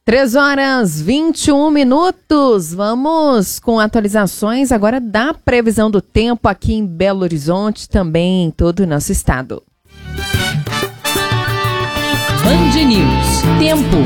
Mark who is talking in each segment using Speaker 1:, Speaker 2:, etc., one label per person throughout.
Speaker 1: 3h21. Vamos com atualizações agora da previsão do tempo aqui em Belo Horizonte, também em todo o nosso estado.
Speaker 2: Band News. Tempo.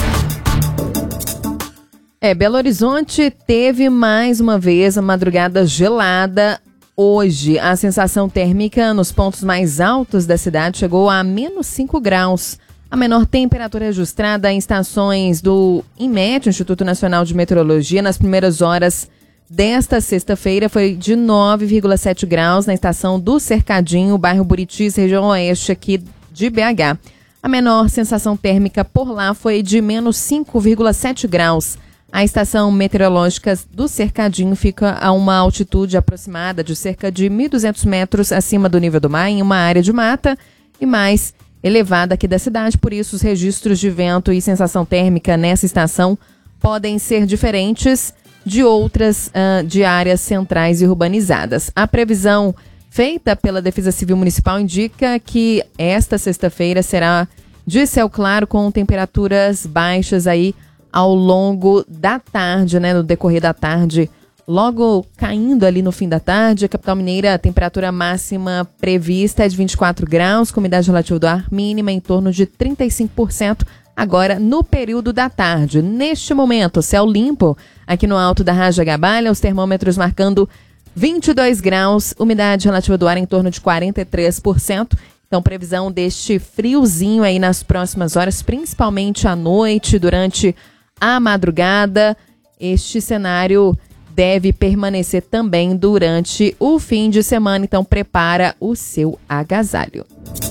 Speaker 1: Belo Horizonte teve mais uma vez a madrugada gelada. Hoje, a sensação térmica nos pontos mais altos da cidade chegou a menos 5 graus. A menor temperatura registrada em estações do INMET, Instituto Nacional de Meteorologia, nas primeiras horas desta sexta-feira foi de 9,7 graus na estação do Cercadinho, bairro Buritis, região oeste aqui de BH. A menor sensação térmica por lá foi de menos 5,7 graus. A estação meteorológica do Cercadinho fica a uma altitude aproximada de cerca de 1.200 metros acima do nível do mar, em uma área de mata e mais elevada aqui da cidade. Por isso, os registros de vento e sensação térmica nessa estação podem ser diferentes de outras de áreas centrais e urbanizadas. A previsão feita pela Defesa Civil Municipal indica que esta sexta-feira será de céu claro com temperaturas baixas aí ao longo da tarde, né, no decorrer da tarde, logo caindo ali no fim da tarde. A capital mineira, a temperatura máxima prevista é de 24 graus, com umidade relativa do ar mínima em torno de 35%, agora no período da tarde. Neste momento, céu limpo aqui no alto da Raja Gabalha, os termômetros marcando 22 graus, umidade relativa do ar em torno de 43%. Então, previsão deste friozinho aí nas próximas horas, principalmente à noite, durante a madrugada. Este cenário deve permanecer também durante o fim de semana, então prepara o seu agasalho.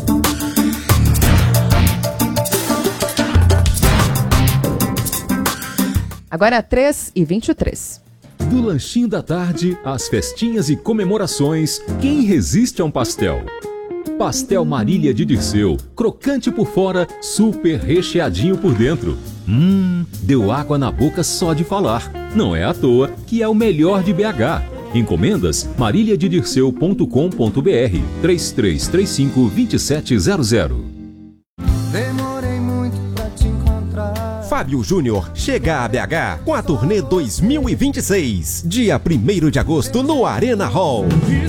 Speaker 1: Agora 3h23.
Speaker 3: Do lanchinho da tarde, às festinhas e comemorações, quem resiste a um pastel? Pastel Marília de Dirceu, crocante por fora, super recheadinho por dentro. Deu água na boca só de falar. Não é à toa que é o melhor de BH. Encomendas maríliadedirceu.com.br 3335-2700.
Speaker 4: Demorei muito pra te encontrar.
Speaker 5: Fábio Júnior chega a BH com a turnê 2026. Dia 1º de agosto no Arena Hall.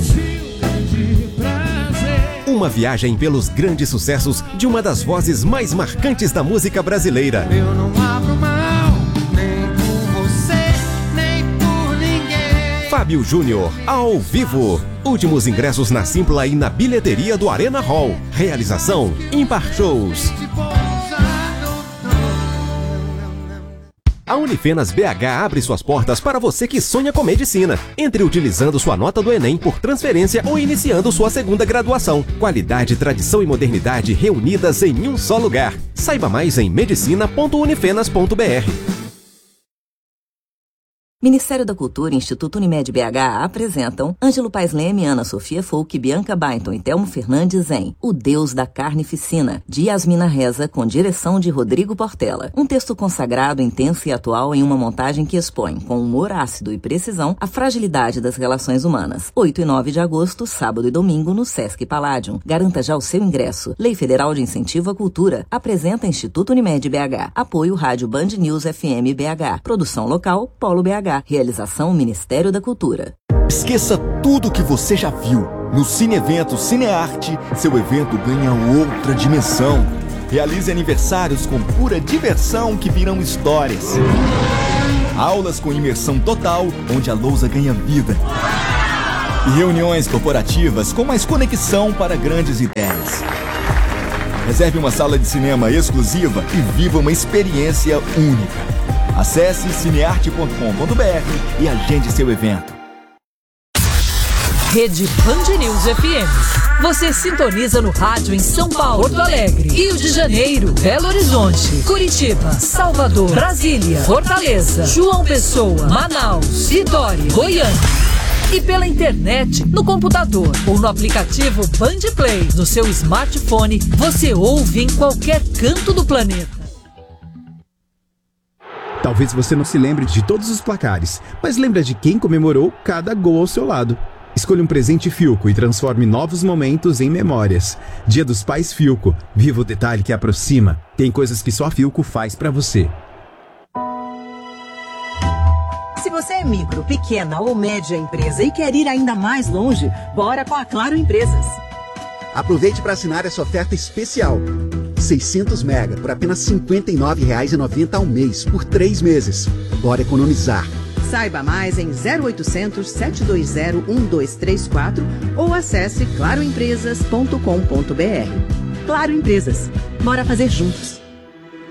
Speaker 5: Uma viagem pelos grandes sucessos de uma das vozes mais marcantes da música brasileira.
Speaker 4: Eu não abro mão, nem por você, nem por ninguém.
Speaker 5: Fábio Júnior, ao vivo. Últimos ingressos na Simpla e na bilheteria do Arena Hall. Realização Impar Shows. A Unifenas BH abre suas portas para você que sonha com medicina. Entre utilizando sua nota do Enem por transferência ou iniciando sua segunda graduação. Qualidade, tradição e modernidade reunidas em um só lugar. Saiba mais em medicina.unifenas.br.
Speaker 6: Ministério da Cultura e Instituto Unimed BH apresentam Ângelo Paes Leme, Ana Sofia Folk, Bianca Bainton e Telmo Fernandes em O Deus da Carnificina, de Yasmina Reza, com direção de Rodrigo Portela. Um texto consagrado, intenso e atual em uma montagem que expõe, com humor ácido e precisão, a fragilidade das relações humanas. 8 e 9 de agosto, sábado e domingo, no Sesc Palladium. Garanta já o seu ingresso. Lei Federal de Incentivo à Cultura. Apresenta Instituto Unimed BH. Apoio Rádio Band News FM BH. Produção local, Polo BH. Realização Ministério da Cultura.
Speaker 7: Esqueça tudo que você já viu. No Cine Evento Cinearte, seu evento ganha outra dimensão. Realize aniversários com pura diversão que virão histórias. Aulas com imersão total, onde a lousa ganha vida. E reuniões corporativas com mais conexão para grandes ideias. Reserve uma sala de cinema exclusiva e viva uma experiência única. Acesse cinearte.com.br e agende seu evento.
Speaker 2: Rede Band News FM. Você sintoniza no rádio em São Paulo, Porto Alegre, Rio de Janeiro, Belo Horizonte, Curitiba, Salvador, Brasília, Fortaleza, João Pessoa, Manaus, Vitória, Goiânia. E pela internet, no computador ou no aplicativo Band Play, no seu smartphone, você ouve em qualquer canto do planeta.
Speaker 8: Talvez você não se lembre de todos os placares, mas lembra de quem comemorou cada gol ao seu lado. Escolha um presente Philco e transforme novos momentos em memórias. Dia dos Pais Philco. Viva o detalhe que aproxima. Tem coisas que só a Philco faz pra você.
Speaker 9: você é micro, pequena ou média empresa e quer ir ainda mais longe, bora com a Claro Empresas.
Speaker 10: Aproveite para assinar essa oferta especial. 600 mega por apenas R$ 59,90 ao mês, por 3 meses. Bora economizar.
Speaker 9: Saiba mais em 0800 720 1234 ou acesse claroempresas.com.br. Claro Empresas. Bora fazer juntos.